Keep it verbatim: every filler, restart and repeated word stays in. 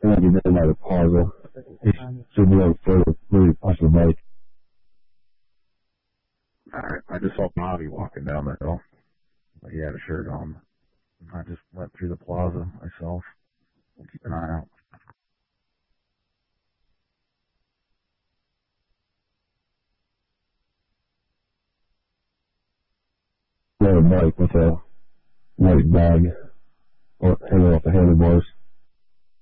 And you know by the plaza. He should be able to further really push the bike. Alright, I just saw Bobby walking down the hill. He had a shirt on. I just went through the plaza myself. We'll keep an eye out. He had a bike with a white bag hanging off the handlebars.